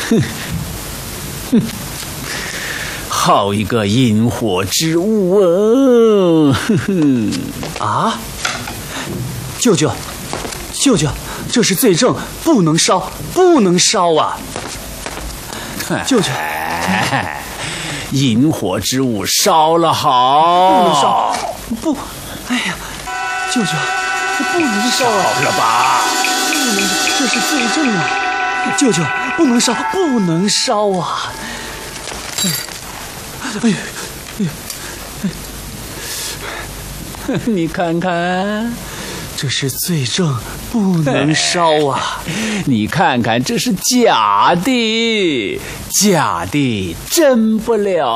好一个引火之物啊！ 啊，舅舅，这是罪证，不能烧，不能烧啊！舅舅， 引火之物烧了好， 不能烧，不，哎呀，舅舅，不能烧啊！ 烧了吧？ 不能，这是罪证啊！舅舅，不能烧，不能烧啊！哎呦， 你看看， 这是罪证，不能烧啊！ 你看看，这是假的，假的真不了。